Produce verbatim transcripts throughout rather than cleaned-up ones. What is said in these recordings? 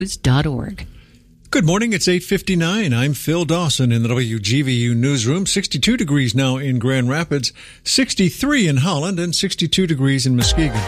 dot org. Good morning. It's eight fifty-nine. I'm Phil Dawson in the W G V U newsroom. sixty-two degrees now in Grand Rapids, sixty-three in Holland, and sixty-two degrees in Muskegon.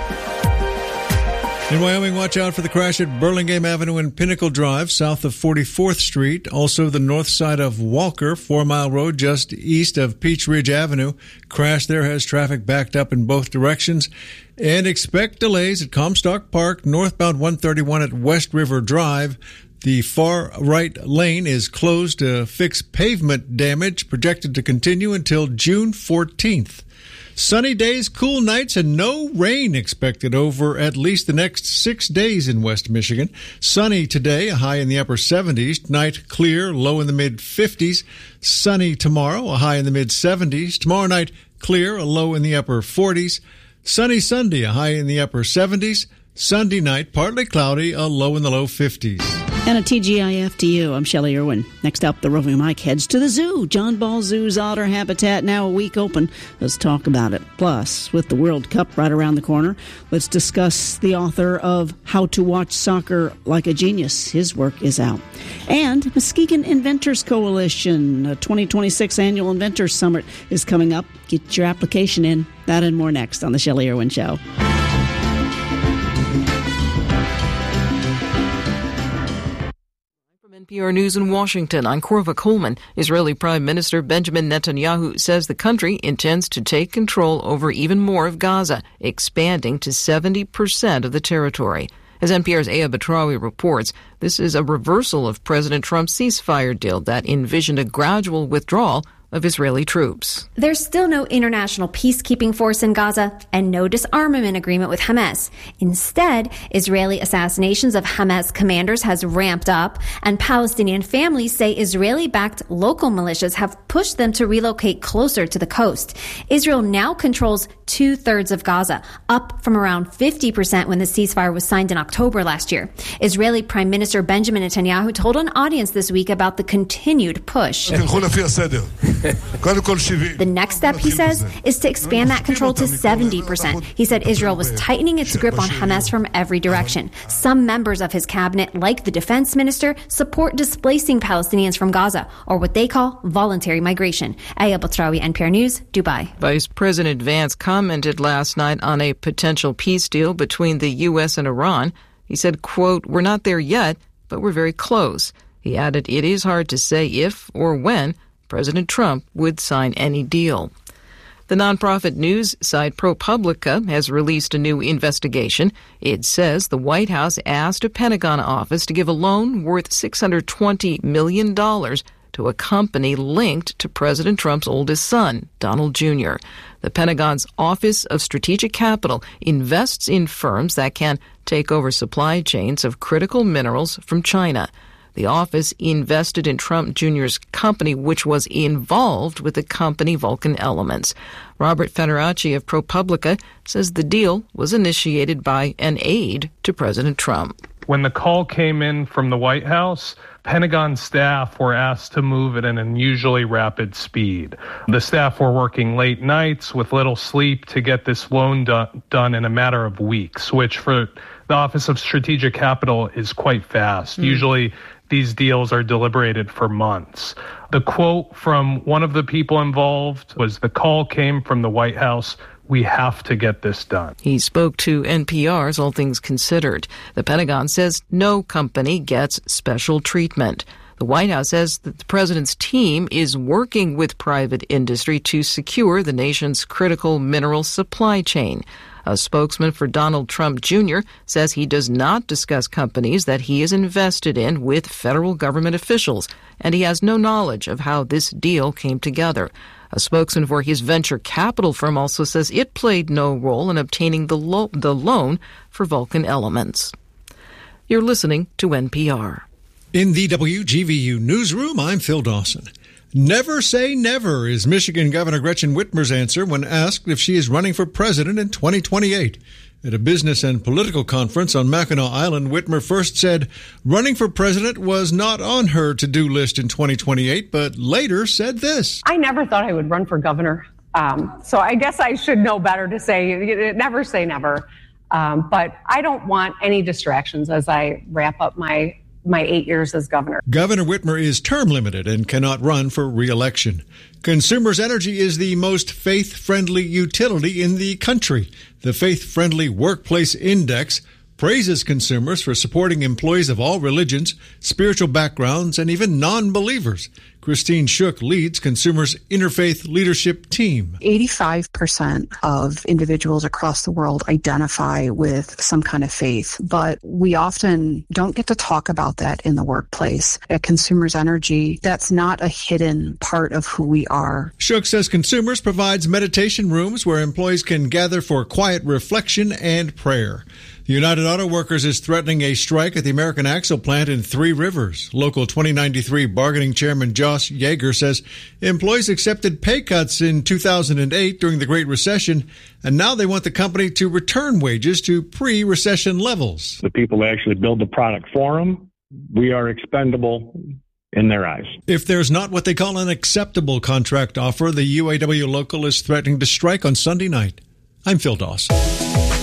In Wyoming, watch out for the crash at Burlingame Avenue and Pinnacle Drive, south of forty-fourth Street. Also, the north side of Walker, Four Mile Road, just east of Peach Ridge Avenue. Crash there has traffic backed up in both directions. And expect delays at Comstock Park, northbound one thirty-one at West River Drive. The far right lane is closed to fix pavement damage, projected to continue until June fourteenth. Sunny days, cool nights, and no rain expected over at least the next six days in West Michigan. Sunny today, a high in the upper seventies. Tonight, clear, low in the mid-fifties. Sunny tomorrow, a high in the mid-seventies. Tomorrow night, clear, a low in the upper forties. Sunny Sunday, a high in the upper seventies. Sunday night, partly cloudy, a low in the low fifties. And a T G I F to you. I'm Shelley Irwin. Next up, the Roving Mike heads to the zoo. John Ball Zoo's otter habitat now a week open. Let's talk about it. Plus, with the World Cup right around the corner, let's discuss the author of How to Watch Soccer Like a Genius. His work is out. And Muskegon Inventors Coalition, a twenty twenty-six Annual Inventors Summit is coming up. Get your application in. That and more next on The Shelley Irwin Show. N P R News in Washington, I'm Korva Coleman. Israeli Prime Minister Benjamin Netanyahu says the country intends to take control over even more of Gaza, expanding to seventy percent of the territory. As N P R's Aya Batrawi reports, this is a reversal of President Trump's ceasefire deal that envisioned a gradual withdrawal of Israeli troops. There's still no international peacekeeping force in Gaza and no disarmament agreement with Hamas. Instead, Israeli assassinations of Hamas commanders has ramped up, and Palestinian families say Israeli-backed local militias have pushed them to relocate closer to the coast. Israel now controls two-thirds of Gaza, up from around fifty percent when the ceasefire was signed in October last year. Israeli Prime Minister Benjamin Netanyahu told an audience this week about the continued push. The next step, he says, is to expand that control to seventy percent. He said Israel was tightening its grip on Hamas from every direction. Some members of his cabinet, like the defense minister, support displacing Palestinians from Gaza, or what they call voluntary migration. Aya Batrawi, N P R News, Dubai. Vice President Vance commented last night on a potential peace deal between the U S and Iran. He said, quote, "We're not there yet, but we're very close." He added, "It is hard to say if or when President Trump would sign any deal." The nonprofit news site ProPublica has released a new investigation. It says the White House asked a Pentagon office to give a loan worth six hundred twenty million dollars to a company linked to President Trump's oldest son, Donald Junior The Pentagon's Office of Strategic Capital invests in firms that can take over supply chains of critical minerals from China. The office invested in Trump Junior's company, which was involved with the company Vulcan Elements. Robert Federacci of ProPublica says the deal was initiated by an aide to President Trump. When the call came in from the White House, Pentagon staff were asked to move at an unusually rapid speed. The staff were working late nights with little sleep to get this loan do- done in a matter of weeks, which for the Office of Strategic Capital is quite fast. Mm. Usually these deals are deliberated for months. The quote from one of the people involved was, "The call came from the White House. We have to get this done." He spoke to N P R's All Things Considered. The Pentagon says no company gets special treatment. The White House says that the president's team is working with private industry to secure the nation's critical mineral supply chain. A spokesman for Donald Trump Junior says he does not discuss companies that he is invested in with federal government officials, and he has no knowledge of how this deal came together. A spokesman for his venture capital firm also says it played no role in obtaining the, lo- the loan for Vulcan Elements. You're listening to N P R. In the W G V U newsroom, I'm Phil Dawson. Never say never is Michigan Governor Gretchen Whitmer's answer when asked if she is running for president in twenty twenty-eight. At a business and political conference on Mackinac Island, Whitmer first said running for president was not on her to-do list in twenty twenty-eight, but later said this. I never thought I would run for governor, um, so I guess I should know better to say never say never. Um, but I don't want any distractions as I wrap up my my eight years as governor. Governor Whitmer is term limited and cannot run for re-election. Consumers Energy is the most faith-friendly utility in the country. The Faith Friendly Workplace Index praises consumers for supporting employees of all religions, spiritual backgrounds, and even non-believers. Christine Shook leads Consumers' Interfaith Leadership Team. eighty-five percent of individuals across the world identify with some kind of faith, but we often don't get to talk about that in the workplace. At Consumers Energy, that's not a hidden part of who we are. Shook says Consumers provides meditation rooms where employees can gather for quiet reflection and prayer. The United Auto Workers is threatening a strike at the American Axle plant in Three Rivers. Local twenty ninety-three bargaining chairman Josh Yeager says employees accepted pay cuts in two thousand eight during the Great Recession, and now they want the company to return wages to pre-recession levels. The people that actually build the product for them, we are expendable in their eyes. If there's not what they call an acceptable contract offer, the U A W local is threatening to strike on Sunday night. I'm Phil Doss.